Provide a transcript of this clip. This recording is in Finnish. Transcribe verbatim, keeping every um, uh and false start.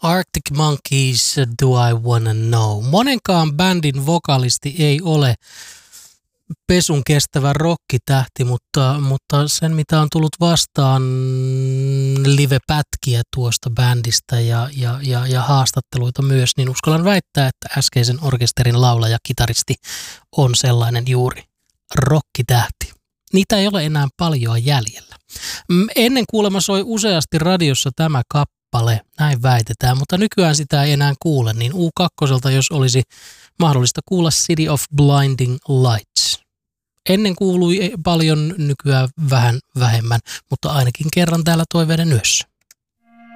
Arctic Monkeys, Do I Wanna Know. Monenkaan bändin vokalisti ei ole pesun kestävä rokkitähti, mutta, mutta sen mitä on tullut vastaan live-pätkiä tuosta bändistä ja, ja, ja, ja haastatteluita myös, niin uskallan väittää, että äskeisen orkesterin laulaja, kitaristi on sellainen juuri rokkitähti. Niitä ei ole enää paljon jäljellä. Ennen kuulemma soi useasti radiossa tämä kappale, näin väitetään, mutta nykyään sitä ei enää kuule, niin U kaksi, jos olisi mahdollista kuulla City of Blinding Lights. Ennen kuului paljon, nykyään vähän vähemmän, mutta ainakin kerran täällä Toiveiden yössä.